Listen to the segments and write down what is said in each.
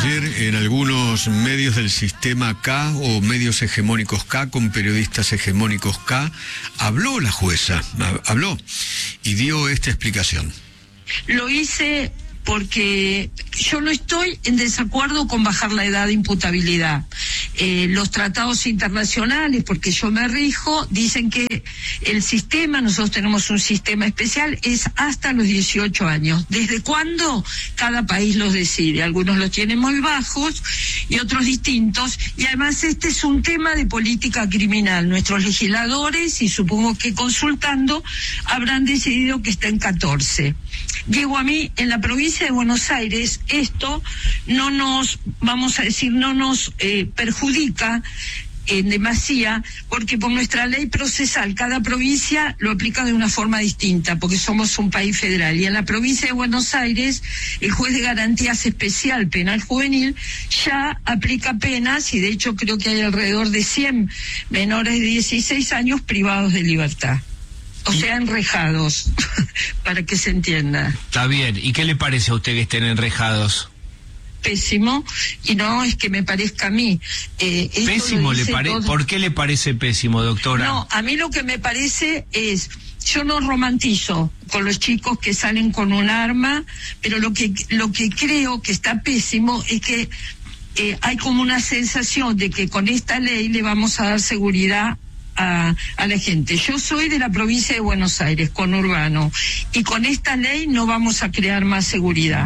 Ayer en algunos medios del sistema K o medios hegemónicos K con periodistas hegemónicos K, habló la jueza, habló y dio esta explicación. Lo hice porque yo no estoy en desacuerdo con bajar la edad de imputabilidad. Los tratados internacionales, porque yo me rijo, dicen que el sistema, nosotros tenemos un sistema especial, es hasta los 18 años. ¿Desde cuándo? Cada país los decide. Algunos los tienen muy bajos y otros distintos. Y además este es un tema de política criminal. Nuestros legisladores, y supongo que consultando, habrán decidido que está en 14. Diego, a mí, en la provincia de Buenos Aires, esto no nos, vamos a decir, no nos perjudica en demasía, porque por nuestra ley procesal cada provincia lo aplica de una forma distinta, porque somos un país federal. Y en la provincia de Buenos Aires, el juez de garantías especial penal juvenil ya aplica penas, y de hecho creo que hay alrededor de 100 menores de 16 años privados de libertad. O sea, enrejados, para que se entienda. Está bien. ¿Y qué le parece a usted que estén enrejados? Pésimo, y no es que me parezca a mí. ¿Pésimo le parece? ¿Por qué le parece pésimo, doctora? No, a mí lo que me parece es, yo no romantizo con los chicos que salen con un arma, pero lo que creo que está pésimo es que hay como una sensación de que con esta ley le vamos a dar seguridad a la gente. Yo soy de la provincia de Buenos Aires, conurbano, y con esta ley no vamos a crear más seguridad.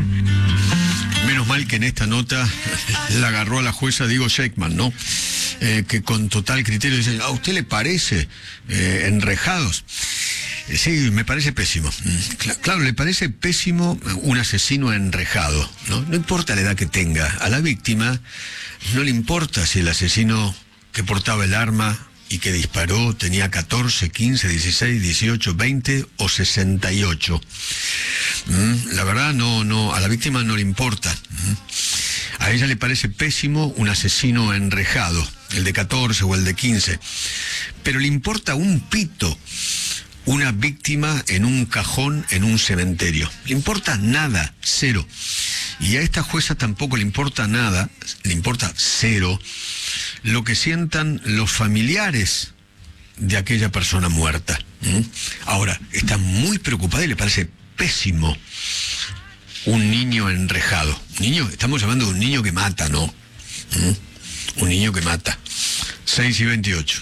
Menos mal que en esta nota la agarró a la jueza Diego Sheikman, ¿no? Que con total criterio dice, ¿a usted le parece enrejados? Sí, me parece pésimo. Claro, le parece pésimo un asesino enrejado, ¿no? No importa la edad que tenga. A la víctima no le importa si el asesino que portaba el arma y que disparó tenía 14, 15, 16, 18, 20 o 68. La verdad no, a la víctima no le importa. A ella le parece pésimo un asesino enrejado, el de 14 o el de 15. Pero le importa un pito una víctima en un cajón en un cementerio. Le importa nada, cero. Y a esta jueza tampoco le importa nada, le importa cero, lo que sientan los familiares de aquella persona muerta. Ahora, está muy preocupada y le parece pésimo un niño enrejado. Niño, estamos hablando de un niño que mata, ¿no? Un niño que mata. 6:28.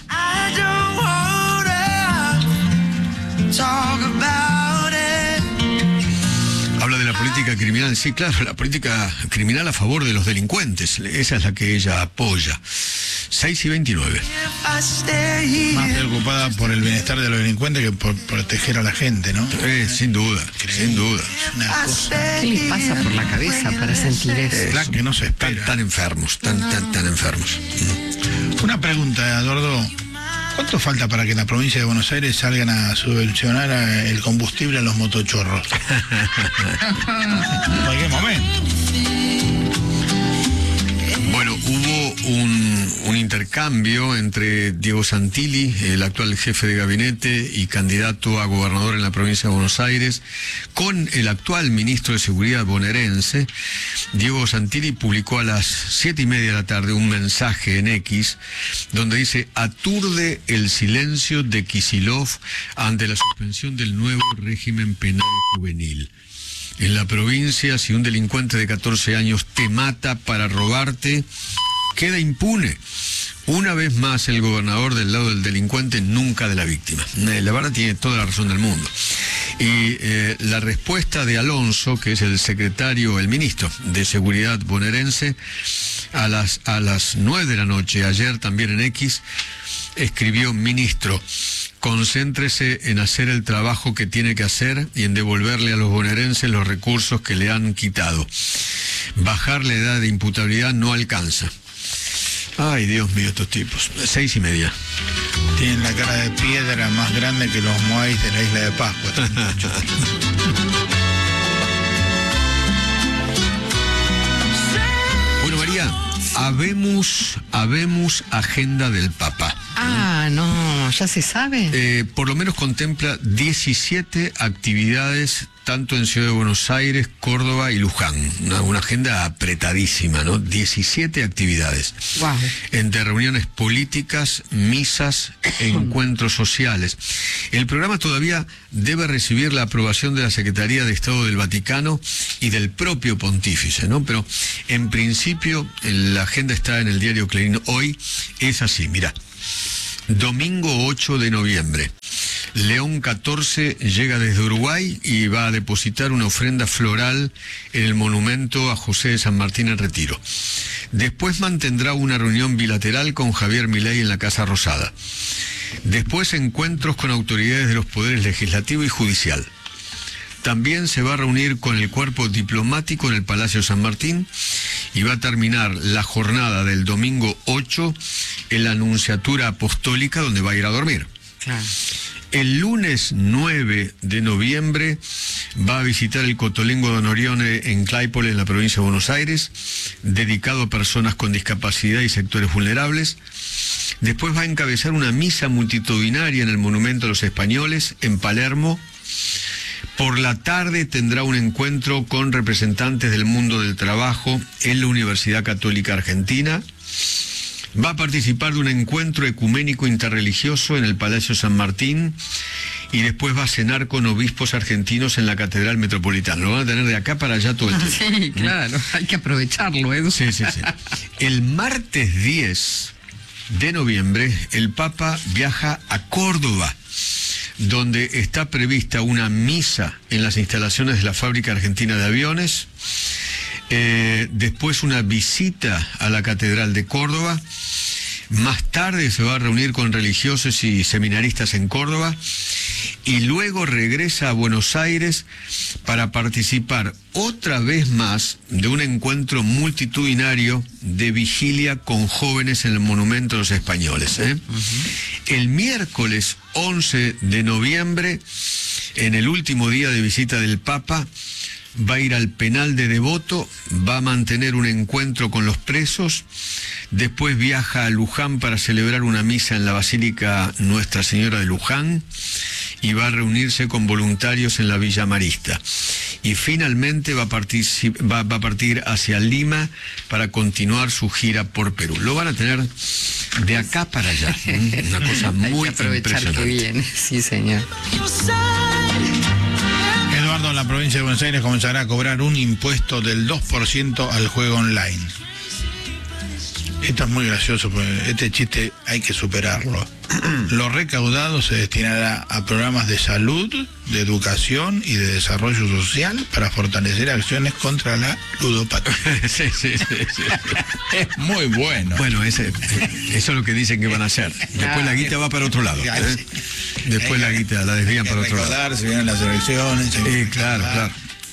Habla de la política criminal. Sí, claro, la política criminal a favor de los delincuentes. Esa es la que ella apoya. 6:29. Más preocupada por el bienestar de los delincuentes que por proteger a la gente, ¿no? Sin duda, sin duda. Una cosa. ¿Qué les pasa por la cabeza para sentir eso? La que no se espera. Tan enfermos, tan enfermos. Una pregunta, Eduardo. ¿Cuánto falta para que en la provincia de Buenos Aires salgan a subvencionar el combustible a los motochorros? En cualquier momento. Bueno, hubo un intercambio entre Diego Santilli, el actual jefe de gabinete y candidato a gobernador en la provincia de Buenos Aires, con el actual ministro de Seguridad bonaerense. Diego Santilli publicó a las 7:30 de la tarde un mensaje en X donde dice: aturde el silencio de Kicillof ante la suspensión del nuevo régimen penal juvenil. En la provincia, si un delincuente de 14 años te mata para robarte, queda impune. Una vez más el gobernador del lado del delincuente, nunca de la víctima. La verdad tiene toda la razón del mundo. Y la respuesta de Alonso, que es el secretario, el ministro de Seguridad bonaerense, a las 9 de la noche, ayer también en X, escribió: ministro, concéntrese en hacer el trabajo que tiene que hacer y en devolverle a los bonaerenses los recursos que le han quitado. Bajar la edad de imputabilidad no alcanza. Ay, Dios mío, estos tipos. 6:30. Tienen la cara de piedra más grande que los moáis de la isla de Pascua. Bueno, María, habemos agenda del Papa. Ah, no, ¿ya se sabe? Por lo menos contempla 17 actividades, tanto en Ciudad de Buenos Aires, Córdoba y Luján. Una agenda apretadísima, ¿no? 17 actividades. Wow. Entre reuniones políticas, misas, encuentros sociales. El programa todavía debe recibir la aprobación de la Secretaría de Estado del Vaticano y del propio pontífice, ¿no? Pero en principio la agenda está en el diario Clarín hoy. Es así, mirá. Domingo 8 de noviembre. León XIV llega desde Uruguay y va a depositar una ofrenda floral en el monumento a José de San Martín en Retiro. Después mantendrá una reunión bilateral con Javier Milei en la Casa Rosada. Después encuentros con autoridades de los poderes legislativo y judicial. También se va a reunir con el cuerpo diplomático en el Palacio San Martín y va a terminar la jornada del domingo 8 en la Anunciatura Apostólica, donde va a ir a dormir. Claro. El lunes 9 de noviembre va a visitar el Cotolengo Don Orione en Claypole, en la provincia de Buenos Aires, dedicado a personas con discapacidad y sectores vulnerables. Después va a encabezar una misa multitudinaria en el Monumento a los Españoles, en Palermo. Por la tarde tendrá un encuentro con representantes del mundo del trabajo en la Universidad Católica Argentina. Va a participar de un encuentro ecuménico interreligioso en el Palacio San Martín y después va a cenar con obispos argentinos en la Catedral Metropolitana. Lo van a tener de acá para allá todo el tiempo. Sí, claro, hay que aprovecharlo, Edu. Sí. El martes 10 de noviembre el Papa viaja a Córdoba, donde está prevista una misa en las instalaciones de la Fábrica Argentina de Aviones. Después una visita a la Catedral de Córdoba. Más tarde se va a reunir con religiosos y seminaristas en Córdoba y luego regresa a Buenos Aires para participar otra vez más de un encuentro multitudinario de vigilia con jóvenes en el Monumento a los Españoles. El miércoles 11 de noviembre, en el último día de visita del Papa, va a ir al penal de Devoto, va a mantener un encuentro con los presos, después viaja a Luján para celebrar una misa en la Basílica Nuestra Señora de Luján y va a reunirse con voluntarios en la Villa Marista. Y finalmente va a partir hacia Lima para continuar su gira por Perú. Lo van a tener de acá para allá. Una cosa muy impresionante. Que viene. Sí, señor. Eduardo, en la provincia de Buenos Aires comenzará a cobrar un impuesto del 2% al juego online. Esto es muy gracioso, porque este chiste hay que superarlo. Lo recaudado se destinará a programas de salud, de educación y de desarrollo social para fortalecer acciones contra la ludopatía. Sí. Es muy bueno. Bueno, eso es lo que dicen que van a hacer. Después la guita va para otro lado. Después la guita la desvían para otro lado. Se vienen las elecciones. Claro.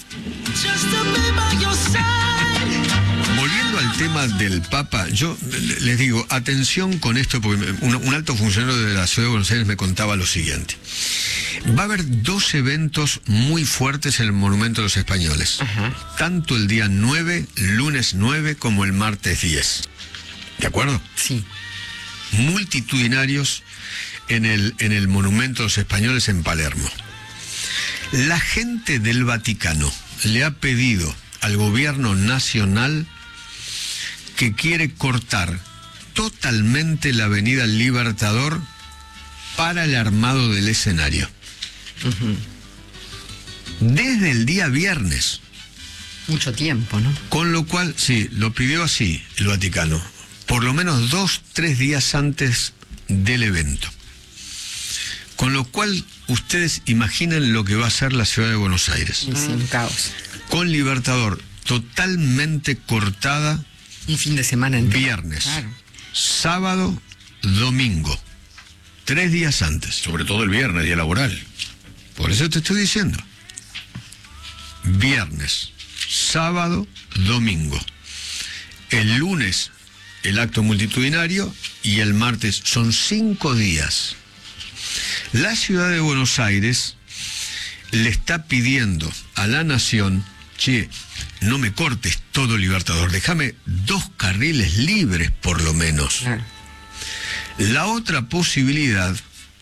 Volviendo al tema del Papa, yo les digo, atención con esto, porque un alto funcionario de la Ciudad de Buenos Aires me contaba lo siguiente. Va a haber 2 eventos muy fuertes en el Monumento a los Españoles. Tanto el día 9, lunes 9, como el martes 10. ¿De acuerdo? Sí. Multitudinarios en el Monumento a los Españoles en Palermo. La gente del Vaticano le ha pedido al gobierno nacional que quiere cortar totalmente la Avenida Libertador para el armado del escenario. Desde el día viernes. Mucho tiempo, ¿no? Con lo cual, sí, lo pidió así el Vaticano, por lo menos 2-3 días antes del evento. Con lo cual, ustedes imaginen lo que va a ser la Ciudad de Buenos Aires. Sí, un caos. Con Libertador totalmente cortada. Un fin de semana entero. Viernes, claro. Sábado, domingo. 3 días antes. Sobre todo el viernes, día laboral. Por eso te estoy diciendo. Viernes, sábado, domingo. El lunes, el acto multitudinario, y el martes. Son 5 días. La Ciudad de Buenos Aires le está pidiendo a la Nación: che, no me cortes todo Libertador, déjame 2 carriles libres por lo menos. La otra posibilidad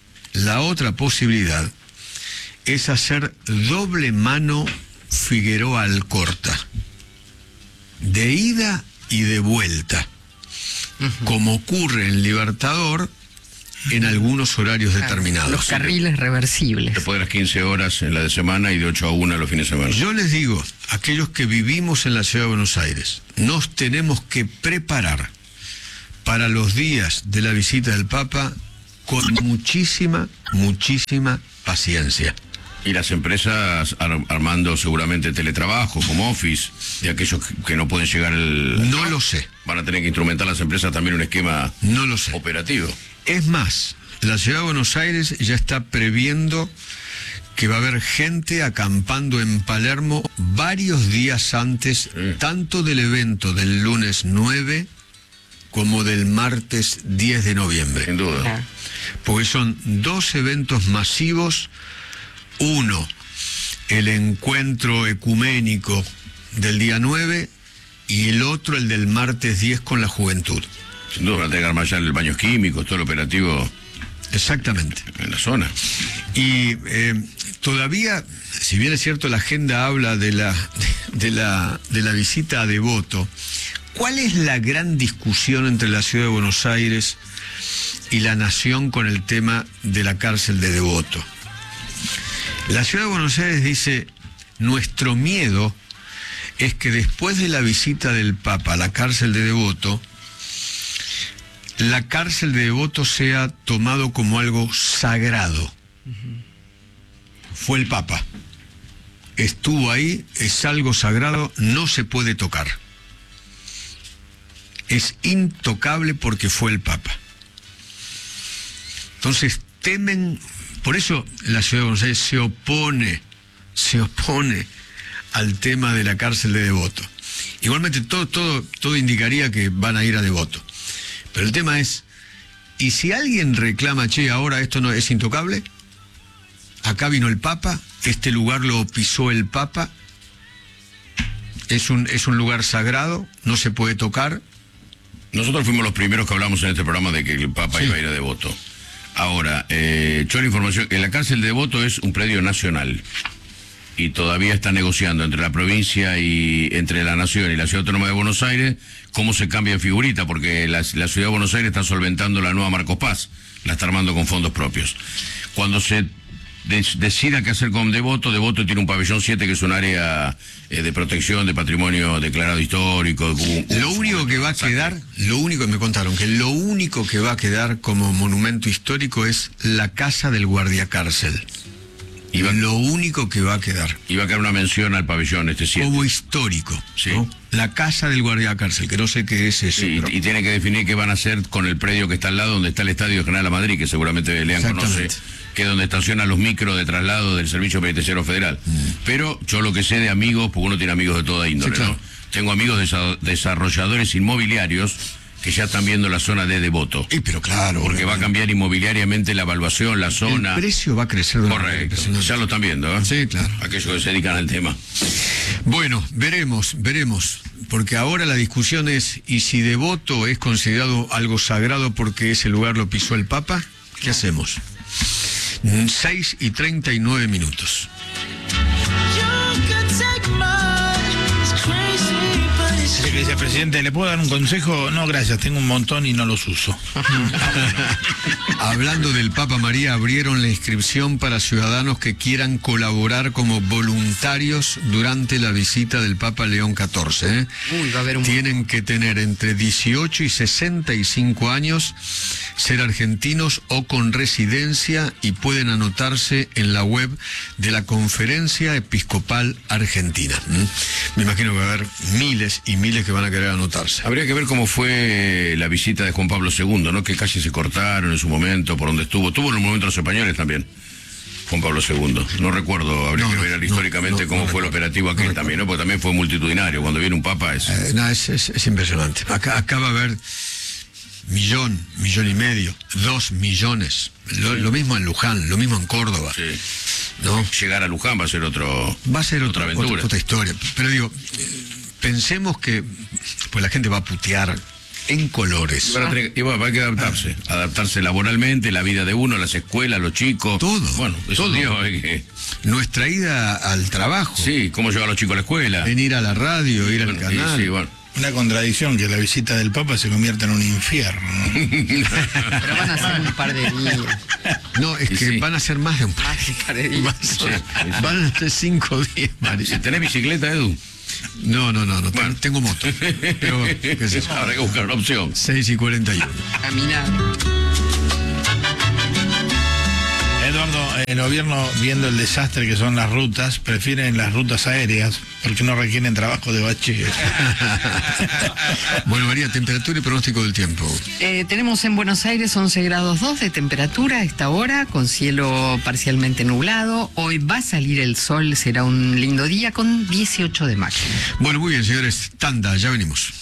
es hacer doble mano Figueroa Alcorta, de ida y de vuelta, como ocurre en Libertador en algunos horarios determinados. Los carriles reversibles. Después de las 15 horas en la de semana y de 8 a 1 los fines de semana. Yo les digo, aquellos que vivimos en la ciudad de Buenos Aires, nos tenemos que preparar para los días de la visita del Papa con muchísima paciencia. Y las empresas armando seguramente teletrabajo, como office, de aquellos que no pueden llegar No lo sé. Van a tener que instrumentar las empresas también un esquema No lo sé. operativo. Es más, la ciudad de Buenos Aires ya está previendo que va a haber gente acampando en Palermo varios días antes, tanto del evento del lunes 9 como del martes 10 de noviembre. Sin duda. Claro. Porque son dos eventos masivos. Uno, el encuentro ecuménico del día 9 y el otro, el del martes 10 con la juventud. Sin duda van a tener que armar ya el baños químicos, todo el operativo. Exactamente. En la zona. Y todavía, si bien es cierto, la agenda habla de la visita a Devoto, ¿cuál es la gran discusión entre la ciudad de Buenos Aires y la nación con el tema de la cárcel de Devoto? La ciudad de Buenos Aires dice, nuestro miedo es que después de la visita del Papa a la cárcel de Devoto, la cárcel de Devoto sea tomado como algo sagrado. Fue el Papa. Estuvo ahí, es algo sagrado, no se puede tocar. Es intocable porque fue el Papa. Entonces temen, por eso la ciudad de Buenos Aires se opone al tema de la cárcel de Devoto. Igualmente todo indicaría que van a ir a Devoto. Pero el tema es, ¿y si alguien reclama, che, ahora esto no es intocable? Acá vino el Papa, este lugar lo pisó el Papa, es un lugar sagrado, no se puede tocar. Nosotros fuimos los primeros que hablamos en este programa de que el Papa iba a ir a Devoto. Ahora, yo la información, que la cárcel de Devoto es un predio nacional y todavía está negociando entre la provincia y entre la Nación y la Ciudad Autónoma de Buenos Aires cómo se cambia de figurita, porque la Ciudad de Buenos Aires está solventando la nueva Marcos Paz, la está armando con fondos propios. Cuando se decida qué hacer con Devoto tiene un pabellón 7 que es un área de protección de patrimonio declarado histórico. Lo único que va a quedar, me contaron que lo único que va a quedar como monumento histórico es la casa del guardiacárcel. Lo único que va a quedar. Y va a quedar una mención al pabellón 7. Como histórico, sí. ¿no? La casa del guardiacárcel, que no sé qué es eso. Sí, pero... y tiene que definir qué van a hacer con el predio que está al lado donde está el Estadio General La Madrid, que seguramente Lean conoce, que es donde estacionan los micros de traslado del Servicio Penitenciario Federal. Pero yo lo que sé de amigos, porque uno tiene amigos de toda índole, sí, claro, ¿no? Tengo amigos desarrolladores inmobiliarios que ya están viendo la zona de Devoto. Pero claro. Porque va a cambiar inmobiliariamente la evaluación, la zona. El precio va a crecer. Correcto. Ya lo están viendo, ¿eh? Sí, claro. Aquellos que se dedican al tema. Bueno, veremos. Porque ahora la discusión es, ¿y si Devoto es considerado algo sagrado porque ese lugar lo pisó el Papa? ¿Qué hacemos? 6:39. Que dice, presidente, ¿le puedo dar un consejo? No, gracias, tengo un montón y no los uso. Hablando del Papa María, abrieron la inscripción para ciudadanos que quieran colaborar como voluntarios durante la visita del Papa León XIV. Va a haber Tienen que tener entre 18 y 65 años, ser argentinos o con residencia, y pueden anotarse en la web de la Conferencia Episcopal Argentina. Me imagino que va a haber miles y miles que van a querer anotarse. Habría que ver cómo fue la visita de Juan Pablo II, ¿no? Qué calles se cortaron en su momento, por donde estuvo. Tuvo en los momentos españoles también, Juan Pablo II. No recuerdo, habría que ver históricamente cómo fue el operativo aquel también, ¿no? Porque también fue multitudinario. Cuando viene un papa es... es impresionante. Acá va a haber millón y medio, 2 millones. Lo mismo en Luján, lo mismo en Córdoba. Sí. ¿No? Llegar a Luján va a ser otra aventura. Otra historia. Pero digo, pensemos que pues la gente va a putear en colores. Y bueno, hay que adaptarse laboralmente, la vida de uno, las escuelas, los chicos. Todo. Bueno, eso todo. digo, Nuestra ida al trabajo. Sí, cómo llevar a los chicos a la escuela. Venir a la radio, ir al Bueno, canal. sí, bueno. Una contradicción que la visita del Papa se convierta en un infierno, ¿no? Pero van a ser un par de días. No, es Y que sí. van a ser más de un par. Más de un par de días. Van a ser 5 días, María. ¿Tenés bicicleta, Edu? No. Bueno. Tengo moto. Pero, qué sé yo. Habrá que buscar una opción. 6:41. Caminar. Eduardo, el gobierno, viendo el desastre que son las rutas, prefieren las rutas aéreas porque no requieren trabajo de baches. Bueno, María, temperatura y pronóstico del tiempo. Tenemos en Buenos Aires 11 grados 2 de temperatura a esta hora, con cielo parcialmente nublado. Hoy va a salir el sol, será un lindo día con 18 de máxima. Bueno, muy bien, señores. Tanda, ya venimos.